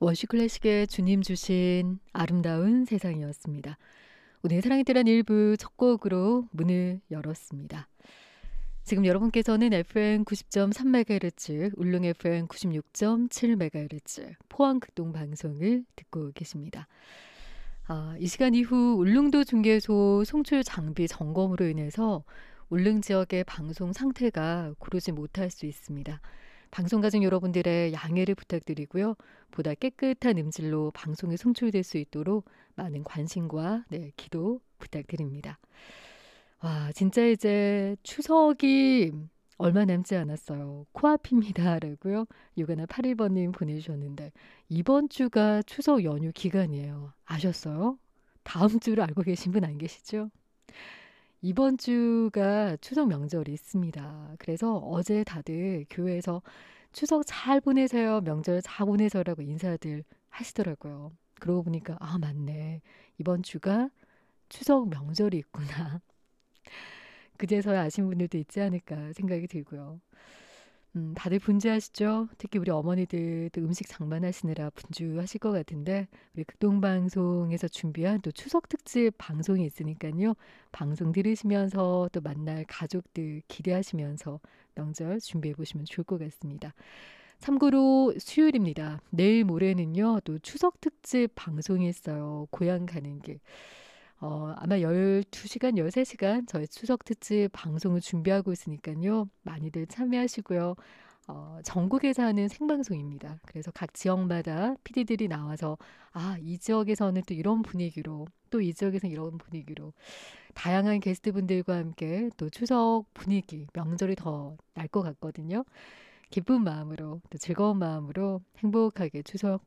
워시 클래식의 주님 주신 아름다운 세상이었습니다. 오늘 사랑의 때란 일부 첫 곡으로 문을 열었습니다. 지금 여러분께서는 FM 90.3MHz, 울릉 FM 96.7MHz, 포항극동 방송을 듣고 계십니다. 이 시간 이후 울릉도 중계소 송출 장비 점검으로 인해서 울릉 지역의 방송 상태가 고르지 못할 수 있습니다. 방송 가족 여러분들의 양해를 부탁드리고요. 보다 깨끗한 음질로 방송이 송출될 수 있도록 많은 관심과 기도 부탁드립니다. 와, 진짜 이제 추석이 얼마 남지 않았어요. 코앞입니다. 라고요. 유가나 81번님 보내주셨는데 이번 주가 추석 연휴 기간이에요. 아셨어요? 다음 주를 알고 계신 분 안 계시죠? 이번 주가 추석 명절이 있습니다. 그래서 어제 다들 교회에서 추석 잘 보내세요. 명절 잘 보내세요라고 인사들 하시더라고요. 그러고 보니까 맞네. 이번 주가 추석 명절이 있구나. 그제서야 아신 분들도 있지 않을까 생각이 들고요. 다들 분주하시죠? 특히 우리 어머니들도 음식 장만하시느라 분주하실 것 같은데 우리 극동방송에서 준비한 또 추석 특집 방송이 있으니까요. 방송 들으시면서 또 만날 가족들 기대하시면서 명절 준비해 보시면 좋을 것 같습니다. 참고로 수요일입니다. 내일 모레는요. 또 추석 특집 방송이 있어요. 고향 가는 길. 아마 12시간, 13시간 저희 추석 특집 방송을 준비하고 있으니까요. 많이들 참여하시고요. 전국에서 하는 생방송입니다. 그래서 각 지역마다 PD들이 나와서 이 지역에서는 또 이런 분위기로 또 이 지역에서는 이런 분위기로 다양한 게스트분들과 함께 또 추석 분위기, 명절이 더 날 것 같거든요. 기쁜 마음으로 또 즐거운 마음으로 행복하게 추석